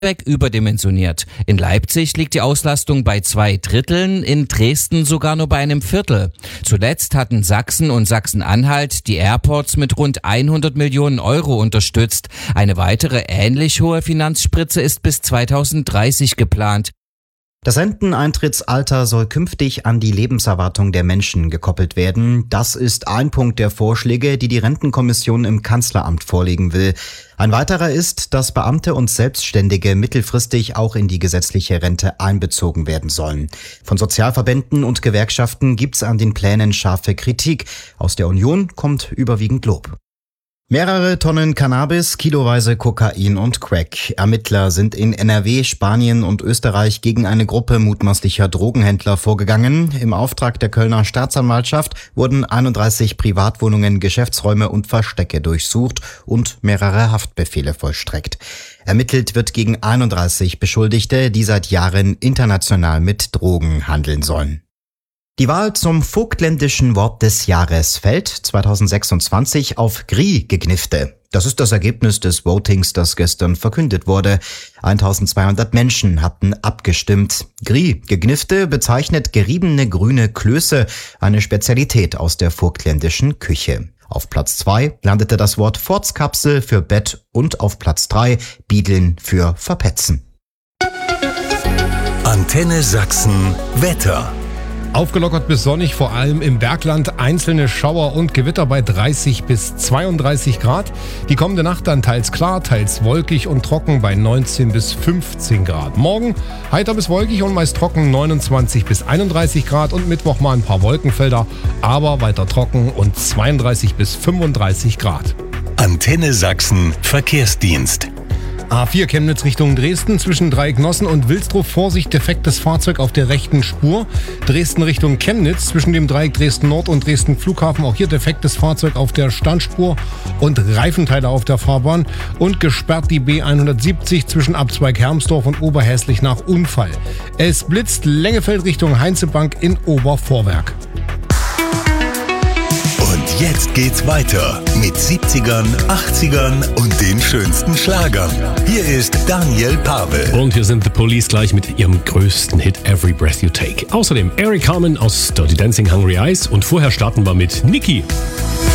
überdimensioniert. In Leipzig liegt die Auslastung bei 2/3, in Dresden sogar nur bei einem Viertel. Zuletzt hatten Sachsen und Sachsen-Anhalt die Airports mit rund 100 Millionen Euro unterstützt. Eine weitere ähnlich hohe Finanzspritze ist bis 2030 geplant. Das Renteneintrittsalter soll künftig an die Lebenserwartung der Menschen gekoppelt werden. Das ist ein Punkt der Vorschläge, die die Rentenkommission im Kanzleramt vorlegen will. Ein weiterer ist, dass Beamte und Selbstständige mittelfristig auch in die gesetzliche Rente einbezogen werden sollen. Von Sozialverbänden und Gewerkschaften gibt's an den Plänen scharfe Kritik. Aus der Union kommt überwiegend Lob. Mehrere Tonnen Cannabis, kiloweise Kokain und Crack. Ermittler sind in NRW, Spanien und Österreich gegen eine Gruppe mutmaßlicher Drogenhändler vorgegangen. Im Auftrag der Kölner Staatsanwaltschaft wurden 31 Privatwohnungen, Geschäftsräume und Verstecke durchsucht und mehrere Haftbefehle vollstreckt. Ermittelt wird gegen 31 Beschuldigte, die seit Jahren international mit Drogen handeln sollen. Die Wahl zum vogtländischen Wort des Jahres fällt 2026 auf Gri-Gegnifte. Das ist das Ergebnis des Votings, das gestern verkündet wurde. 1200 Menschen hatten abgestimmt. Gri-Gegnifte bezeichnet geriebene grüne Klöße, eine Spezialität aus der vogtländischen Küche. Auf Platz 2 landete das Wort Forzkapsel für Bett und auf Platz 3 Biedeln für Verpetzen. Antenne Sachsen Wetter. Aufgelockert bis sonnig, vor allem im Bergland einzelne Schauer und Gewitter bei 30 bis 32 Grad. Die kommende Nacht dann teils klar, teils wolkig und trocken bei 19 bis 15 Grad. Morgen heiter bis wolkig und meist trocken 29 bis 31 Grad und Mittwoch mal ein paar Wolkenfelder, aber weiter trocken und 32 bis 35 Grad. Antenne Sachsen Verkehrsdienst. A4 Chemnitz Richtung Dresden zwischen Dreiecknossen und Wilsdruff. Vorsicht, defektes Fahrzeug auf der rechten Spur. Dresden Richtung Chemnitz zwischen dem Dreieck Dresden Nord und Dresden Flughafen. Auch hier defektes Fahrzeug auf der Standspur und Reifenteile auf der Fahrbahn. Und gesperrt die B170 zwischen Abzweig Hermsdorf und Oberhäslich nach Unfall. Es blitzt Lengefeld Richtung Heinzebank in Obervorwerk. Und jetzt geht's weiter mit 70ern, 80ern und den schönsten Schlagern. Hier ist Daniel Pavel. Und hier sind The Police gleich mit ihrem größten Hit Every Breath You Take. Außerdem Eric Carmen aus Dirty Dancing Hungry Eyes und vorher starten wir mit Nicki.